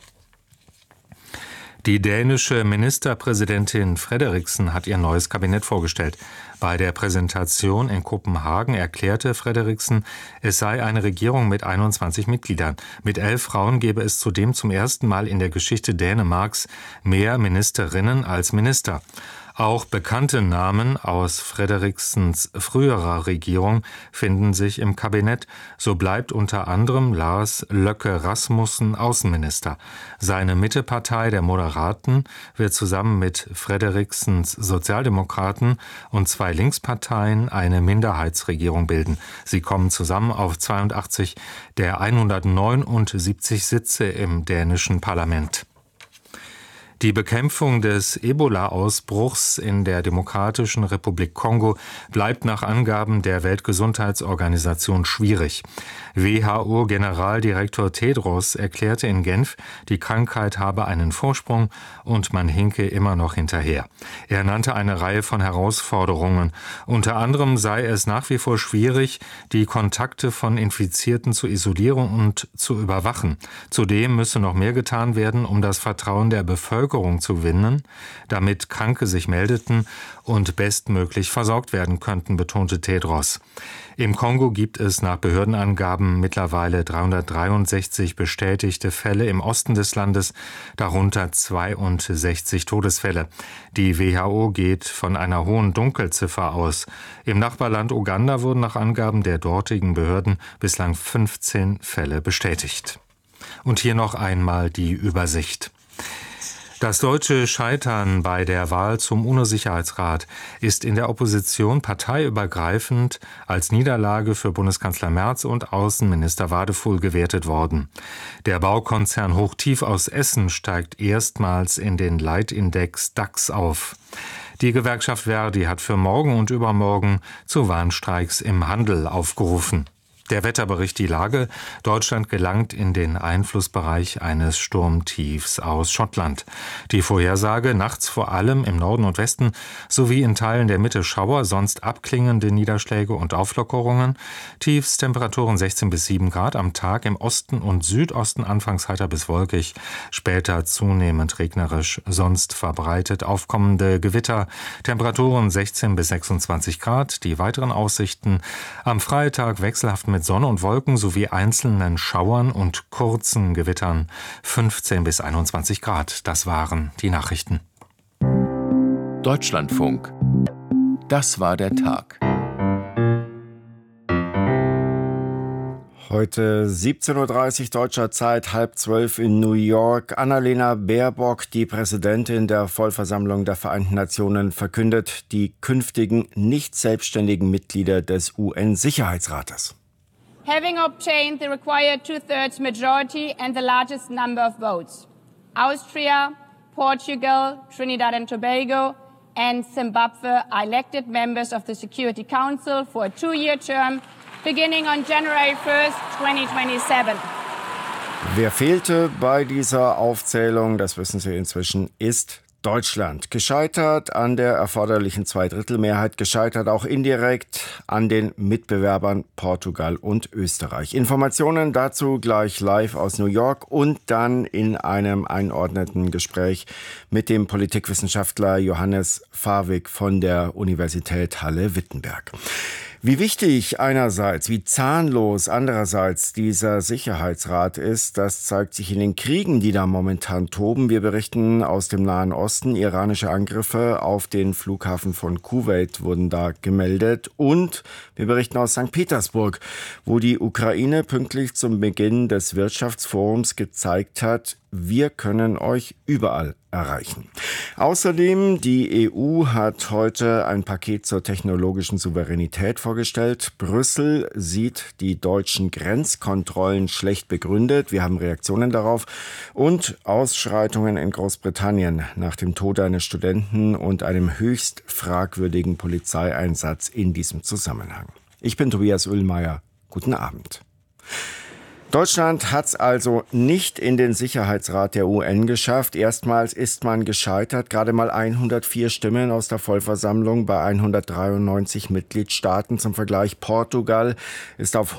Die dänische Ministerpräsidentin Frederiksen hat ihr neues Kabinett vorgestellt. Bei der Präsentation in Kopenhagen erklärte Frederiksen, es sei eine Regierung mit 21 Mitgliedern. Mit 11 Frauen gebe es zudem zum ersten Mal in der Geschichte Dänemarks mehr Ministerinnen als Minister. Auch bekannte Namen aus Frederiksens früherer Regierung finden sich im Kabinett. So bleibt unter anderem Lars Løkke Rasmussen Außenminister. Seine Mittepartei der Moderaten wird zusammen mit Frederiksens Sozialdemokraten und 2 Linksparteien eine Minderheitsregierung bilden. Sie kommen zusammen auf 82 der 179 Sitze im dänischen Parlament. Die Bekämpfung des Ebola-Ausbruchs in der Demokratischen Republik Kongo bleibt nach Angaben der Weltgesundheitsorganisation schwierig. WHO-Generaldirektor Tedros erklärte in Genf, die Krankheit habe einen Vorsprung und man hinke immer noch hinterher. Er nannte eine Reihe von Herausforderungen. Unter anderem sei es nach wie vor schwierig, die Kontakte von Infizierten zu isolieren und zu überwachen. Zudem müsse noch mehr getan werden, um das Vertrauen der Bevölkerung Bevölkerung zu gewinnen, damit Kranke sich meldeten und bestmöglich versorgt werden könnten, betonte Tedros. Im Kongo gibt es nach Behördenangaben mittlerweile 363 bestätigte Fälle im Osten des Landes, darunter 62 Todesfälle. Die WHO geht von einer hohen Dunkelziffer aus. Im Nachbarland Uganda wurden nach Angaben der dortigen Behörden bislang 15 Fälle bestätigt. Und hier noch einmal die Übersicht. Das deutsche Scheitern bei der Wahl zum UNO-Sicherheitsrat ist in der Opposition parteiübergreifend als Niederlage für Bundeskanzler Merz und Außenminister Wadefuhl gewertet worden. Der Baukonzern Hochtief aus Essen steigt erstmals in den Leitindex DAX auf. Die Gewerkschaft Verdi hat für morgen und übermorgen zu Warnstreiks im Handel aufgerufen. Der Wetterbericht die Lage. Deutschland gelangt in den Einflussbereich eines Sturmtiefs aus Schottland. Die Vorhersage: nachts vor allem im Norden und Westen sowie in Teilen der Mitte Schauer, sonst abklingende Niederschläge und Auflockerungen. Tiefstemperaturen 16 bis 7 Grad am Tag, im Osten und Südosten anfangs heiter bis wolkig, später zunehmend regnerisch, sonst verbreitet aufkommende Gewitter. Temperaturen 16 bis 26 Grad. Die weiteren Aussichten: am Freitag wechselhaft mit Sonne und Wolken sowie einzelnen Schauern und kurzen Gewittern 15 bis 21 Grad. Das waren die Nachrichten. Deutschlandfunk. Das war der Tag. Heute 17.30 Uhr deutscher Zeit, 11:30 in New York. Annalena Baerbock, die Präsidentin der Vollversammlung der Vereinten Nationen, verkündet die künftigen nicht selbstständigen Mitglieder des UN-Sicherheitsrates. Having obtained the required two-thirds majority and the largest number of votes, Austria, Portugal, Trinidad and Tobago and Zimbabwe are elected members of the Security Council for a 2-year term beginning on January 1st, 2027. Wer fehlte bei dieser Aufzählung, das wissen Sie inzwischen, ist Deutschland. Gescheitert an der erforderlichen Zweidrittelmehrheit, gescheitert auch indirekt an den Mitbewerbern Portugal und Österreich. Informationen dazu gleich live aus New York und dann in einem einordneten Gespräch mit dem Politikwissenschaftler Johannes Fawig von der Universität Halle-Wittenberg. Wie wichtig einerseits, wie zahnlos andererseits dieser Sicherheitsrat ist, das zeigt sich in den Kriegen, die da momentan toben. Wir berichten aus dem Nahen Osten. Iranische Angriffe auf den Flughafen von Kuwait wurden da gemeldet. Und wir berichten aus St. Petersburg, wo die Ukraine pünktlich zum Beginn des Wirtschaftsforums gezeigt hat, wir können euch überall erreichen. Außerdem, die EU hat heute ein Paket zur technologischen Souveränität vorgestellt. Brüssel sieht die deutschen Grenzkontrollen schlecht begründet. Wir haben Reaktionen darauf. Und Ausschreitungen in Großbritannien nach dem Tod eines Studenten und einem höchst fragwürdigen Polizeieinsatz in diesem Zusammenhang. Ich bin Tobias Ullmeier. Guten Abend. Deutschland hat es also nicht in den Sicherheitsrat der UN geschafft. Erstmals ist man gescheitert. Gerade mal 104 Stimmen aus der Vollversammlung bei 193 Mitgliedstaaten. Zum Vergleich: Portugal ist auf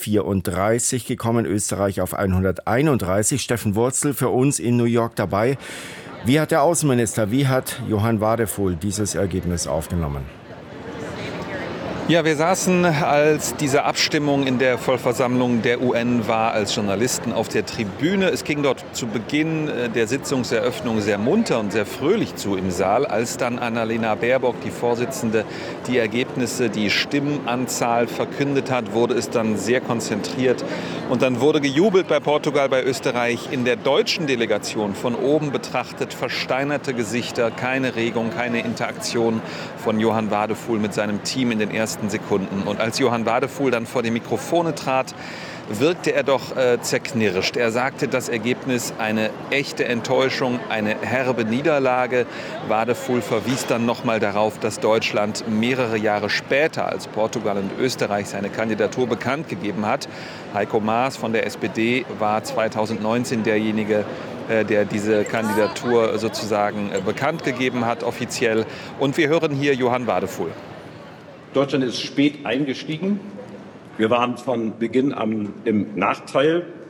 134 gekommen, Österreich auf 131. Steffen Wurzel für uns in New York dabei. Wie hat der Außenminister, wie hat Johann Wadefuhl dieses Ergebnis aufgenommen? Ja, wir saßen, als diese Abstimmung in der Vollversammlung der UN war, als Journalisten auf der Tribüne. Es ging dort zu Beginn der Sitzungseröffnung sehr munter und sehr fröhlich zu im Saal. Als dann Annalena Baerbock, die Vorsitzende, die Ergebnisse, die Stimmenanzahl verkündet hat, wurde es dann sehr konzentriert. Und dann wurde gejubelt bei Portugal, bei Österreich. In der deutschen Delegation von oben betrachtet versteinerte Gesichter, keine Regung, keine Interaktion von Johann Wadefuhl mit seinem Team in den ersten Sekunden. Und als Johann Wadefuhl dann vor die Mikrofone trat, wirkte er doch zerknirscht. Er sagte, das Ergebnis eine echte Enttäuschung, eine herbe Niederlage. Wadefuhl verwies dann nochmal darauf, dass Deutschland mehrere Jahre später als Portugal und Österreich seine Kandidatur bekannt gegeben hat. Heiko Maas von der SPD war 2019 derjenige, der diese Kandidatur sozusagen bekannt gegeben hat, offiziell. Und wir hören hier Johann Wadefuhl. Deutschland ist spät eingestiegen. Wir waren von Beginn an im Nachteil.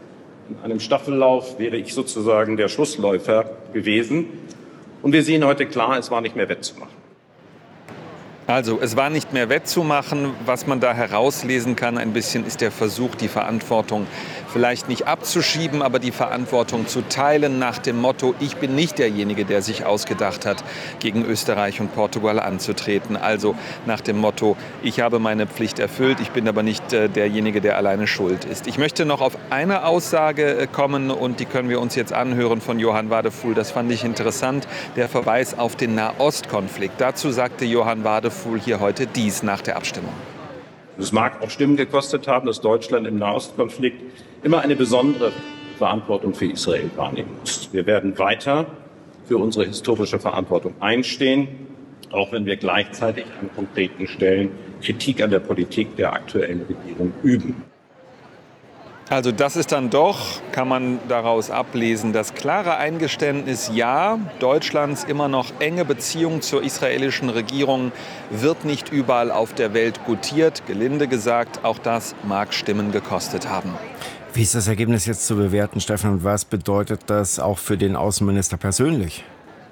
In einem Staffellauf wäre ich sozusagen der Schlussläufer gewesen. Und wir sehen heute klar, es war nicht mehr wettzumachen. Also, es war nicht mehr wettzumachen. Was man da herauslesen kann ein bisschen, ist der Versuch, die Verantwortung vielleicht nicht abzuschieben, aber die Verantwortung zu teilen nach dem Motto, ich bin nicht derjenige, der sich ausgedacht hat, gegen Österreich und Portugal anzutreten. Also nach dem Motto, ich habe meine Pflicht erfüllt, ich bin aber nicht derjenige, der alleine schuld ist. Ich möchte noch auf eine Aussage kommen und die können wir uns jetzt anhören von Johann Wadefuhl. Das fand ich interessant, der Verweis auf den Nahostkonflikt. Dazu sagte Johann Wadefuhl hier heute dies nach der Abstimmung. Es mag auch Stimmen gekostet haben, dass Deutschland im Nahostkonflikt immer eine besondere Verantwortung für Israel wahrnehmen muss. Wir werden weiter für unsere historische Verantwortung einstehen, auch wenn wir gleichzeitig an konkreten Stellen Kritik an der Politik der aktuellen Regierung üben. Also das ist dann doch, kann man daraus ablesen, das klare Eingeständnis, ja, Deutschlands immer noch enge Beziehung zur israelischen Regierung wird nicht überall auf der Welt gutiert. Gelinde gesagt, auch das mag Stimmen gekostet haben. Wie ist das Ergebnis jetzt zu bewerten, Steffen, und was bedeutet das auch für den Außenminister persönlich?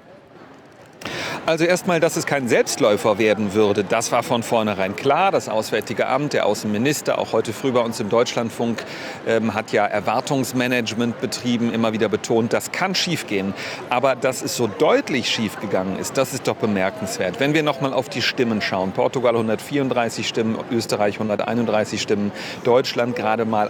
Also erstmal, dass es kein Selbstläufer werden würde, das war von vornherein klar. Das Auswärtige Amt, der Außenminister, auch heute früh bei uns im Deutschlandfunk, hat ja Erwartungsmanagement betrieben, immer wieder betont, das kann schiefgehen. Aber dass es so deutlich schiefgegangen ist, das ist doch bemerkenswert. Wenn wir noch mal auf die Stimmen schauen, Portugal 134 Stimmen, Österreich 131 Stimmen, Deutschland gerade mal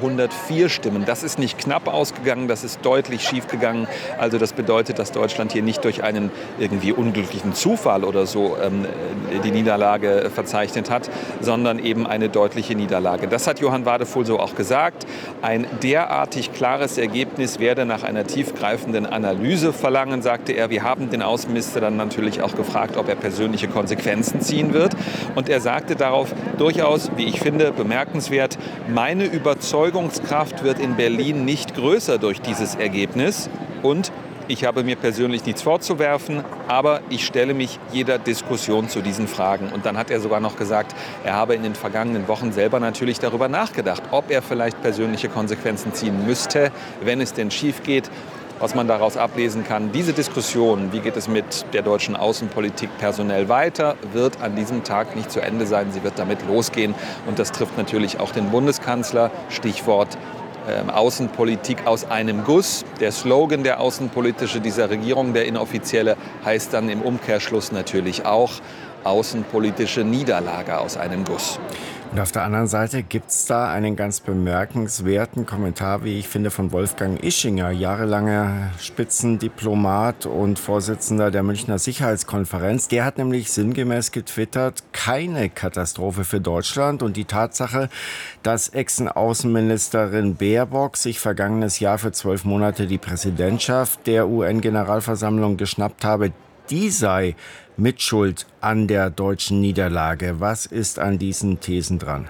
104 Stimmen. Das ist nicht knapp ausgegangen, das ist deutlich schiefgegangen. Also das bedeutet, dass Deutschland hier nicht durch einen irgendwie unglücklichen Zufall oder so die Niederlage verzeichnet hat, sondern eben eine deutliche Niederlage. Das hat Johann Wadefuhl so auch gesagt. Ein derartig klares Ergebnis werde nach einer tiefgreifenden Analyse verlangen, sagte er. Wir haben den Außenminister dann natürlich auch gefragt, ob er persönliche Konsequenzen ziehen wird. Und er sagte darauf durchaus, wie ich finde, bemerkenswert, meine Überzeugungskraft wird in Berlin nicht größer durch dieses Ergebnis. Und ich habe mir persönlich nichts vorzuwerfen, aber ich stelle mich jeder Diskussion zu diesen Fragen. Und dann hat er sogar noch gesagt, er habe in den vergangenen Wochen selber natürlich darüber nachgedacht, ob er vielleicht persönliche Konsequenzen ziehen müsste, wenn es denn schief geht. Was man daraus ablesen kann, diese Diskussion, wie geht es mit der deutschen Außenpolitik personell weiter, wird an diesem Tag nicht zu Ende sein. Sie wird damit losgehen. Und das trifft natürlich auch den Bundeskanzler. Stichwort Außenpolitik aus einem Guss. Der Slogan der Außenpolitische dieser Regierung, der inoffizielle, heißt dann im Umkehrschluss natürlich auch außenpolitische Niederlage aus einem Guss. Und auf der anderen Seite gibt es da einen ganz bemerkenswerten Kommentar, wie ich finde, von Wolfgang Ischinger, jahrelanger Spitzendiplomat und Vorsitzender der Münchner Sicherheitskonferenz. Der hat nämlich sinngemäß getwittert, keine Katastrophe für Deutschland. Und die Tatsache, dass Ex-Außenministerin Baerbock sich vergangenes Jahr für 12 Monate die Präsidentschaft der UN-Generalversammlung geschnappt habe, die sei Mitschuld an der deutschen Niederlage. Was ist an diesen Thesen dran?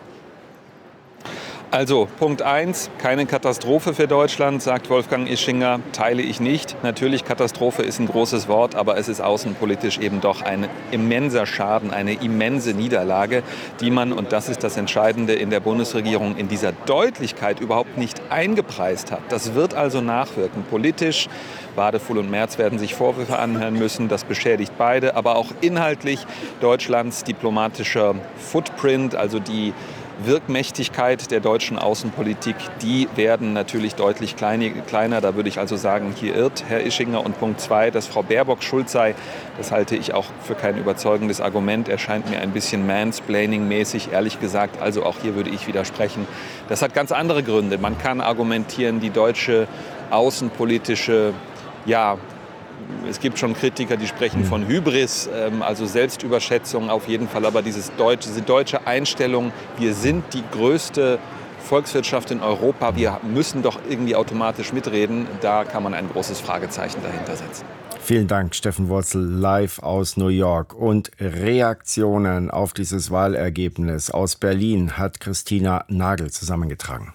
Also Punkt 1, keine Katastrophe für Deutschland, sagt Wolfgang Ischinger, teile ich nicht. Natürlich, Katastrophe ist ein großes Wort, aber es ist außenpolitisch eben doch ein immenser Schaden, eine immense Niederlage, die man, und das ist das Entscheidende, in der Bundesregierung in dieser Deutlichkeit überhaupt nicht eingepreist hat. Das wird also nachwirken, politisch. Wadefuhl und Merz werden sich Vorwürfe anhören müssen, das beschädigt beide, aber auch inhaltlich Deutschlands diplomatischer Footprint, also die Wirkmächtigkeit der deutschen Außenpolitik, die werden natürlich deutlich kleiner. Da würde ich also sagen, hier irrt Herr Ischinger. Und Punkt 2, dass Frau Baerbock schuld sei, das halte ich auch für kein überzeugendes Argument. Erscheint mir ein bisschen Mansplaining-mäßig, ehrlich gesagt. Also auch hier würde ich widersprechen. Das hat ganz andere Gründe. Man kann argumentieren, die deutsche außenpolitische, es gibt schon Kritiker, die sprechen von Hybris, also Selbstüberschätzung auf jeden Fall. Aber diese deutsche Einstellung, wir sind die größte Volkswirtschaft in Europa, wir müssen doch irgendwie automatisch mitreden, da kann man ein großes Fragezeichen dahinter setzen. Vielen Dank, Steffen Wurzel, live aus New York. Und Reaktionen auf dieses Wahlergebnis aus Berlin hat Christina Nagel zusammengetragen.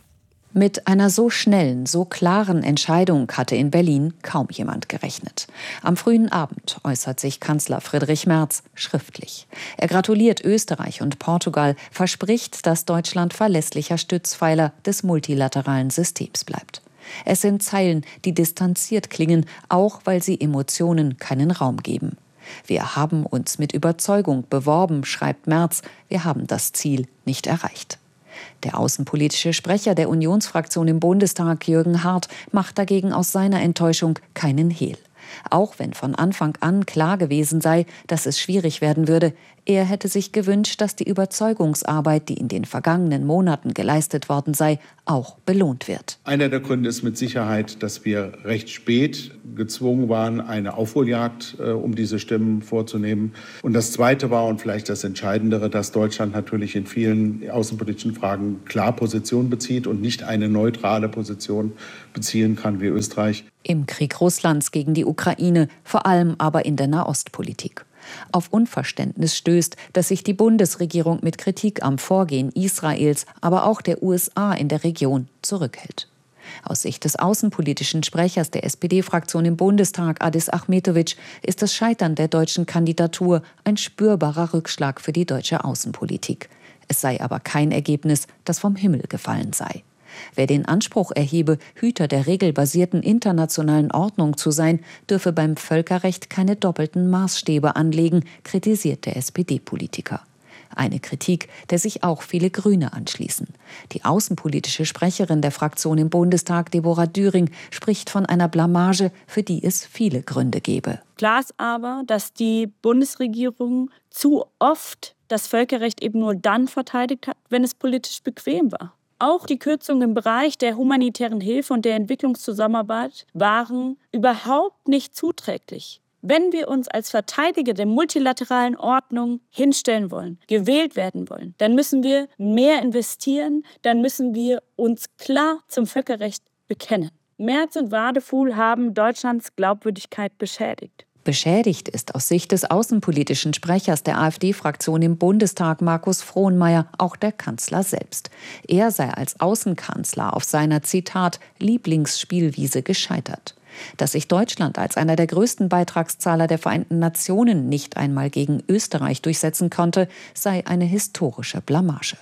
Mit einer so schnellen, so klaren Entscheidung hatte in Berlin kaum jemand gerechnet. Am frühen Abend äußert sich Kanzler Friedrich Merz schriftlich. Er gratuliert Österreich und Portugal, verspricht, dass Deutschland verlässlicher Stützpfeiler des multilateralen Systems bleibt. Es sind Zeilen, die distanziert klingen, auch weil sie Emotionen keinen Raum geben. Wir haben uns mit Überzeugung beworben, schreibt Merz, wir haben das Ziel nicht erreicht. Der außenpolitische Sprecher der Unionsfraktion im Bundestag, Jürgen Hart, macht dagegen aus seiner Enttäuschung keinen Hehl. Auch wenn von Anfang an klar gewesen sei, dass es schwierig werden würde, er hätte sich gewünscht, dass die Überzeugungsarbeit, die in den vergangenen Monaten geleistet worden sei, auch belohnt wird. Einer der Gründe ist mit Sicherheit, dass wir recht spät gezwungen waren, eine Aufholjagd, um diese Stimmen vorzunehmen. Und das Zweite war, und vielleicht das Entscheidendere, dass Deutschland natürlich in vielen außenpolitischen Fragen klar Position bezieht und nicht eine neutrale Position beziehen kann wie Österreich. Im Krieg Russlands gegen die Ukraine, vor allem aber in der Nahostpolitik. Auf Unverständnis stößt, dass sich die Bundesregierung mit Kritik am Vorgehen Israels, aber auch der USA in der Region zurückhält. Aus Sicht des außenpolitischen Sprechers der SPD-Fraktion im Bundestag, Adis Achmetovic, ist das Scheitern der deutschen Kandidatur ein spürbarer Rückschlag für die deutsche Außenpolitik. Es sei aber kein Ergebnis, das vom Himmel gefallen sei. Wer den Anspruch erhebe, Hüter der regelbasierten internationalen Ordnung zu sein, dürfe beim Völkerrecht keine doppelten Maßstäbe anlegen, kritisiert der SPD-Politiker. Eine Kritik, der sich auch viele Grüne anschließen. Die außenpolitische Sprecherin der Fraktion im Bundestag, Deborah Düring, spricht von einer Blamage, für die es viele Gründe gebe. Klar ist aber, dass die Bundesregierung zu oft das Völkerrecht eben nur dann verteidigt hat, wenn es politisch bequem war. Auch die Kürzungen im Bereich der humanitären Hilfe und der Entwicklungszusammenarbeit waren überhaupt nicht zuträglich. Wenn wir uns als Verteidiger der multilateralen Ordnung hinstellen wollen, gewählt werden wollen, dann müssen wir mehr investieren, dann müssen wir uns klar zum Völkerrecht bekennen. Merz und Wadefuhl haben Deutschlands Glaubwürdigkeit beschädigt. Beschädigt ist aus Sicht des außenpolitischen Sprechers der AfD-Fraktion im Bundestag, Markus Frohnmayer, auch der Kanzler selbst. Er sei als Außenkanzler auf seiner, Zitat, Lieblingsspielwiese gescheitert. Dass sich Deutschland als einer der größten Beitragszahler der Vereinten Nationen nicht einmal gegen Österreich durchsetzen konnte, sei eine historische Blamage.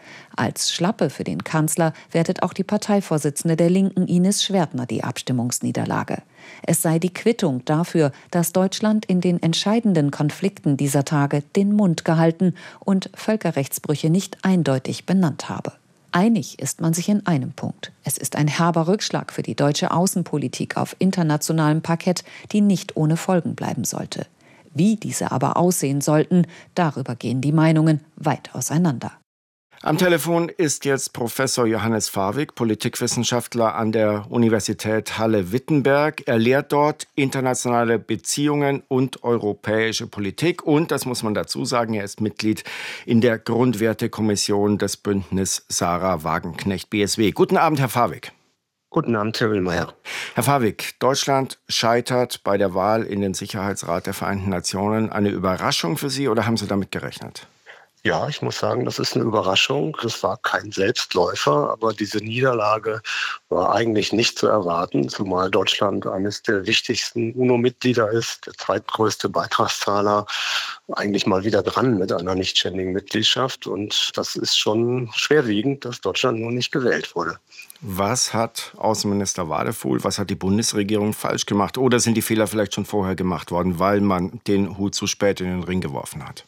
Als Schlappe für den Kanzler wertet auch die Parteivorsitzende der Linken, Ines Schwertner, die Abstimmungsniederlage. Es sei die Quittung dafür, dass Deutschland in den entscheidenden Konflikten dieser Tage den Mund gehalten und Völkerrechtsbrüche nicht eindeutig benannt habe. Einig ist man sich in einem Punkt. Es ist ein herber Rückschlag für die deutsche Außenpolitik auf internationalem Parkett, die nicht ohne Folgen bleiben sollte. Wie diese aber aussehen sollten, darüber gehen die Meinungen weit auseinander. Am Telefon ist jetzt Professor Johannes Fawig, Politikwissenschaftler an der Universität Halle-Wittenberg. Er lehrt dort internationale Beziehungen und europäische Politik. Und, das muss man dazu sagen, er ist Mitglied in der Grundwertekommission des Bündnis Sarah Wagenknecht BSW. Guten Abend, Herr Fawig. Guten Abend, Herr Willmeier. Herr Fawig, Deutschland scheitert bei der Wahl in den Sicherheitsrat der Vereinten Nationen. Eine Überraschung für Sie oder haben Sie damit gerechnet? Ja, ich muss sagen, das ist eine Überraschung. Das war kein Selbstläufer, aber diese Niederlage war eigentlich nicht zu erwarten, zumal Deutschland eines der wichtigsten UNO-Mitglieder ist, der zweitgrößte Beitragszahler, eigentlich mal wieder dran mit einer nichtständigen Mitgliedschaft. Und das ist schon schwerwiegend, dass Deutschland nur nicht gewählt wurde. Was hat Außenminister Wadefuhl, was hat die Bundesregierung falsch gemacht? Oder sind die Fehler vielleicht schon vorher gemacht worden, weil man den Hut zu spät in den Ring geworfen hat?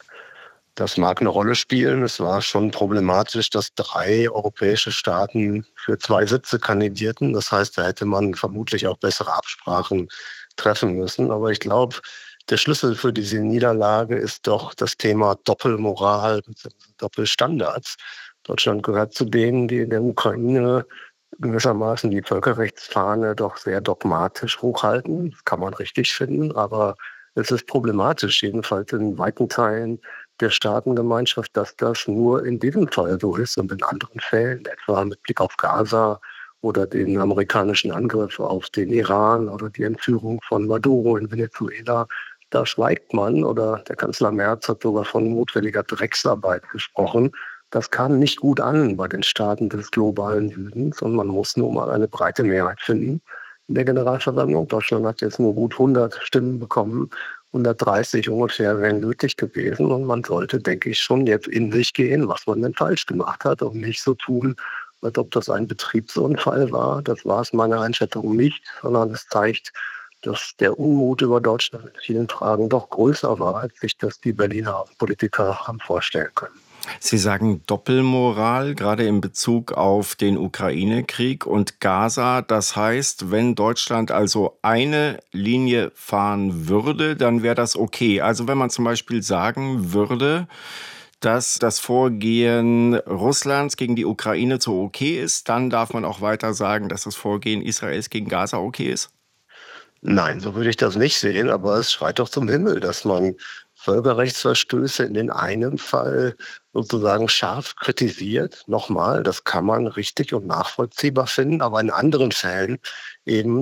Das mag eine Rolle spielen. Es war schon problematisch, dass 3 europäische Staaten für 2 Sitze kandidierten. Das heißt, da hätte man vermutlich auch bessere Absprachen treffen müssen. Aber ich glaube, der Schlüssel für diese Niederlage ist doch das Thema Doppelmoral bzw. Doppelstandards. Deutschland gehört zu denen, die in der Ukraine gewissermaßen die Völkerrechtsfahne doch sehr dogmatisch hochhalten. Das kann man richtig finden, aber es ist problematisch, jedenfalls in weiten Teilen der Staatengemeinschaft, dass das nur in diesem Fall so ist und in anderen Fällen, etwa mit Blick auf Gaza oder den amerikanischen Angriff auf den Iran oder die Entführung von Maduro in Venezuela, da schweigt man oder der Kanzler Merz hat sogar von notwendiger Drecksarbeit gesprochen. Das kam nicht gut an bei den Staaten des globalen Südens und man muss nun mal eine breite Mehrheit finden in der Generalversammlung. Deutschland hat jetzt nur gut 100 Stimmen bekommen. 130 ungefähr wären nötig gewesen und man sollte, denke ich, schon jetzt in sich gehen, was man denn falsch gemacht hat und nicht so tun, als ob das ein Betriebsunfall war. Das war es meiner Einschätzung nicht, sondern es zeigt, dass der Unmut über Deutschland in vielen Fragen doch größer war, als sich das die Berliner Politiker haben vorstellen können. Sie sagen Doppelmoral, gerade in Bezug auf den Ukraine-Krieg und Gaza. Das heißt, wenn Deutschland also eine Linie fahren würde, dann wäre das okay. Also wenn man zum Beispiel sagen würde, dass das Vorgehen Russlands gegen die Ukraine so okay ist, dann darf man auch weiter sagen, dass das Vorgehen Israels gegen Gaza okay ist? Nein, so würde ich das nicht sehen, aber es schreit doch zum Himmel, dass man Völkerrechtsverstöße in den einen Fall sozusagen scharf kritisiert. Nochmal, das kann man richtig und nachvollziehbar finden, aber in anderen Fällen eben